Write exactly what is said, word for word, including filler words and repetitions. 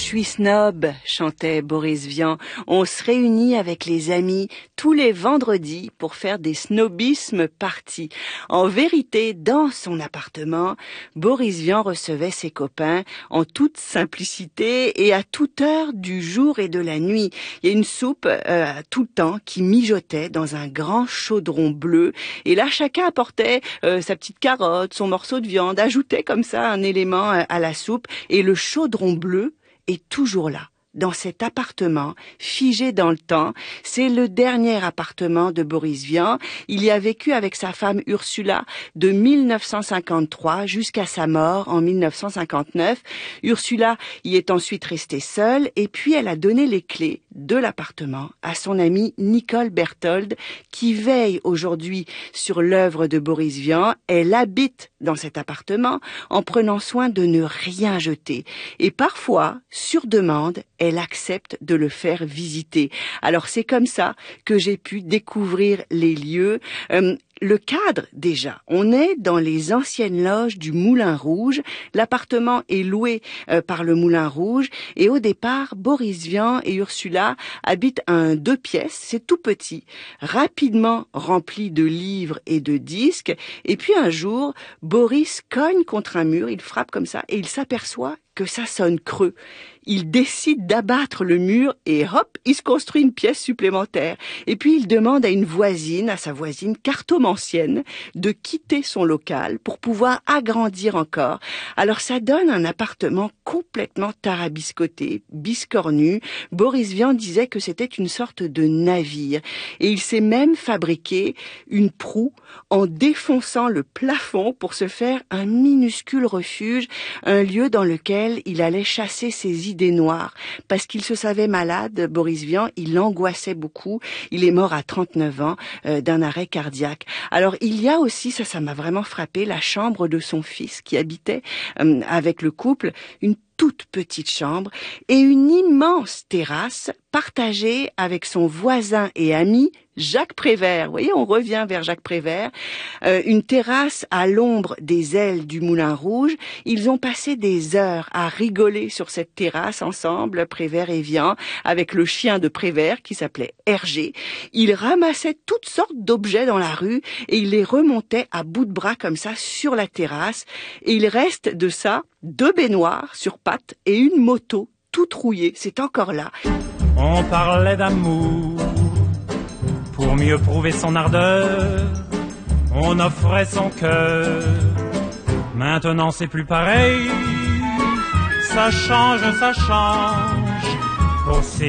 suis snob, chantait Boris Vian. On se réunit avec les amis tous les vendredis pour faire des snobismes parties. En vérité, dans son appartement, Boris Vian recevait ses copains en toute simplicité et à toute heure du jour et de la nuit. Il y a une soupe euh, tout le temps qui mijotait dans un grand chaudron bleu et là chacun apportait euh, sa petite carotte, son morceau de viande, ajoutait comme ça un élément euh, à la soupe et le chaudron bleu est toujours là. Dans cet appartement, figé dans le temps, c'est le dernier appartement de Boris Vian. Il y a vécu avec sa femme Ursula de mille neuf cent cinquante-trois jusqu'à sa mort en mille neuf cent cinquante-neuf. Ursula y est ensuite restée seule et puis elle a donné les clés de l'appartement à son amie Nicole Berthold qui veille aujourd'hui sur l'œuvre de Boris Vian. Elle habite dans cet appartement en prenant soin de ne rien jeter. Et parfois, sur demande, elle accepte de le faire visiter. Alors c'est comme ça que j'ai pu découvrir les lieux. Euh, Le cadre, déjà, on est dans les anciennes loges du Moulin Rouge. L'appartement est loué euh, par le Moulin Rouge et au départ, Boris Vian et Ursula habitent un deux pièces, c'est tout petit, rapidement rempli de livres et de disques. Et puis un jour, Boris cogne contre un mur, il frappe comme ça et il s'aperçoit que ça sonne creux. Il décide d'abattre le mur et hop, il se construit une pièce supplémentaire. Et puis il demande à une voisine, à sa voisine cartomancienne, de quitter son local pour pouvoir agrandir encore. Alors ça donne un appartement complètement tarabiscoté, biscornu. Boris Vian disait que c'était une sorte de navire. Et il s'est même fabriqué une proue en défonçant le plafond pour se faire un minuscule refuge, un lieu dans lequel il allait chasser ses idées noires. Parce qu'il se savait malade, Boris Vian, il angoissait beaucoup. Il est mort à trente-neuf ans euh, d'un arrêt cardiaque. Alors il y a aussi, ça, ça m'a vraiment frappé, la chambre de son fils qui habitait euh, avec le couple, une toute petite chambre et une immense terrasse partagée avec son voisin et ami Jacques Prévert. Vous voyez, on revient vers Jacques Prévert. Euh, une terrasse à l'ombre des ailes du Moulin Rouge. Ils ont passé des heures à rigoler sur cette terrasse ensemble, Prévert et Vian, avec le chien de Prévert qui s'appelait Hergé. Ils ramassaient toutes sortes d'objets dans la rue et ils les remontaient à bout de bras comme ça sur la terrasse. Et il reste de ça deux baignoires sur pattes et une moto toute rouillée. C'est encore là. On parlait d'amour pour mieux prouver son ardeur. On offrait son cœur. Maintenant c'est plus pareil. Ça change, ça change. Pour